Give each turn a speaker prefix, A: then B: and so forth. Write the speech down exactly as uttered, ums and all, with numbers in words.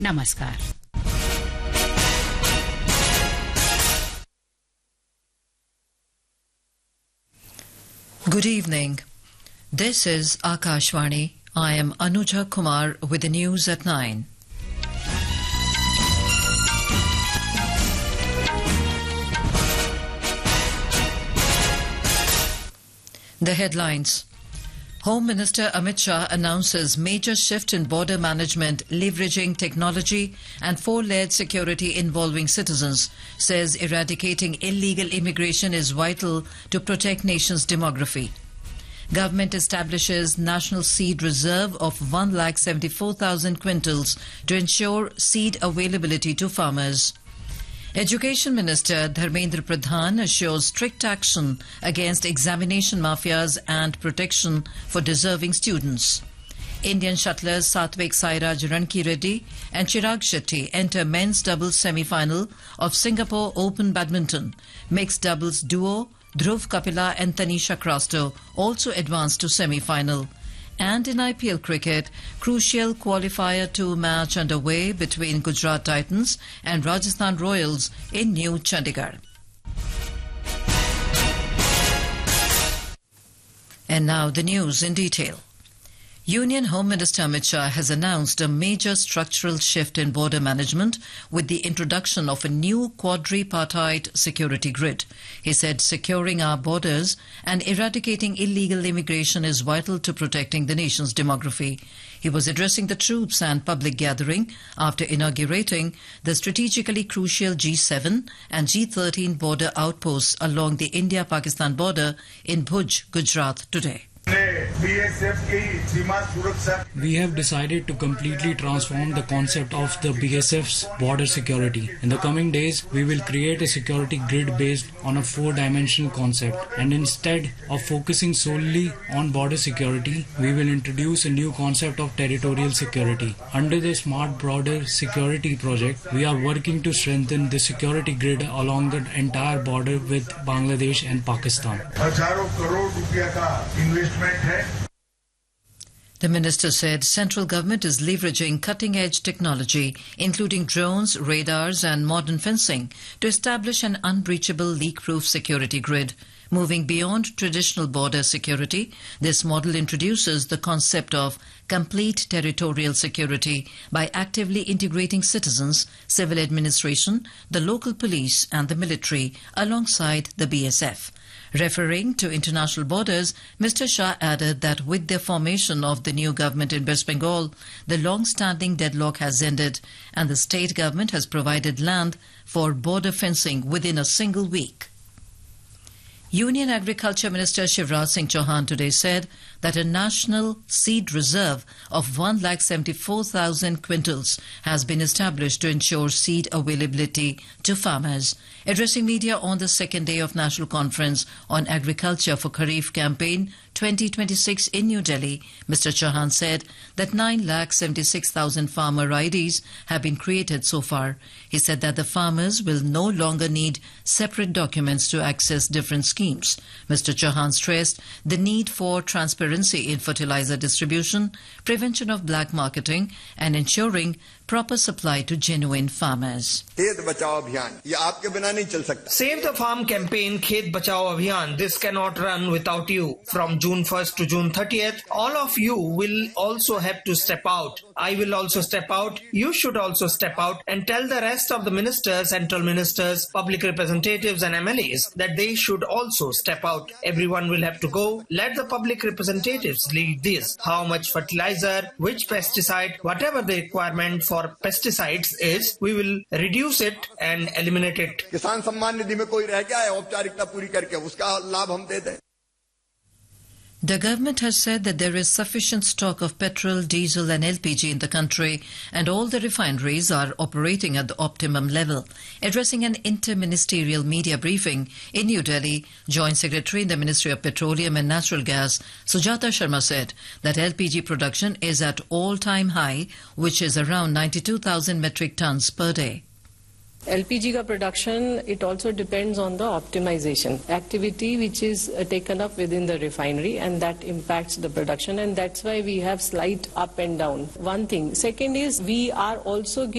A: नमस्कार।
B: Good evening. This is Akashvani. I am Anuja Kumar with the news at nine. The headlines. Home Minister Amit Shah announces major shift in border management leveraging technology and four-layered security involving citizens, says eradicating illegal immigration is vital to protect nation's demography. Government establishes National Seed Reserve of one lakh seventy-four thousand quintals to ensure seed availability to farmers. Education Minister Dharmendra Pradhan assures strict action against examination mafias and protection for deserving students. Indian shuttlers Satvik Sairaj Ranki Reddy and Chirag Shetty enter men's doubles semi-final of Singapore Open Badminton. Mixed doubles duo Dhruv Kapila and Tanisha Crasto also advanced to semi-final. And in I P L cricket, crucial qualifier two match underway between Gujarat Titans and Rajasthan Royals in New Chandigarh. And now the news in detail. Union Home Minister Amit Shah has announced a major structural shift in border management with the introduction of a new quadripartite security grid. He said securing our borders and eradicating illegal immigration is vital to protecting the nation's demography. He was addressing the troops and public gathering after inaugurating the strategically crucial G seven and G thirteen border outposts along the India-Pakistan border in Bhuj, Gujarat today.
C: We have decided to completely transform the concept of the B S F's border security. In the coming days, we will create a security grid based on a four-dimensional concept, and instead of focusing solely on border security, we will introduce a new concept of territorial security. Under the Smart Border Security project, we are working to strengthen the security grid along the entire border with Bangladesh and Pakistan.
B: The minister said central government is leveraging cutting-edge technology, including drones, radars and modern fencing, to establish an unbreachable leak-proof security grid. Moving beyond traditional border security, this model introduces the concept of complete territorial security by actively integrating citizens, civil administration, the local police and the military alongside the B S F. Referring to international borders, Mister Shah added that with the formation of the new government in West Bengal, the long-standing deadlock has ended and the state government has provided land for border fencing within a single week. Union Agriculture Minister Shivraj Singh Chauhan today said that a national seed reserve of one lakh seventy-four thousand quintals has been established to ensure seed availability to farmers. Addressing media on the second day of National Conference on Agriculture for Kharif Campaign twenty twenty-six in New Delhi, Mister Chauhan said that nine lakh seventy-six thousand farmer I Ds have been created so far. He said that the farmers will no longer need separate documents to access different schemes. Mister Chauhan stressed the need for transparency in fertilizer distribution, prevention of black marketing and ensuring proper supply to genuine farmers.
D: Save the Farm campaign, Khet Bachao Abhiyan, this cannot run without you. From June first to June thirtieth, all of you will also have to step out. I will also step out. You should also step out and tell the rest of the ministers, central ministers, public representatives and M L As that they should also step out. Everyone will have to go. Let the public representatives lead this. How much fertilizer, which pesticide, whatever the requirement for pesticides is, we will reduce it and eliminate it.
E: किसान सम्मान निधि में कोई रह गया है औपचारिकता पूरी करके उसका लाभ हम दे दें.
B: The government has said that there is sufficient stock of petrol, diesel and L P G in the country and all the refineries are operating at the optimum level. Addressing an inter-ministerial media briefing in New Delhi, Joint Secretary in the Ministry of Petroleum and Natural Gas, Sujata Sharma said that L P G production is at all-time high, which is around ninety-two thousand metric tons per day.
A: L P G ka production, it also depends on the optimization activity which is uh, taken up within the refinery, and that impacts the production, and that's why we have slight up and down. One thing. Second is we are also giving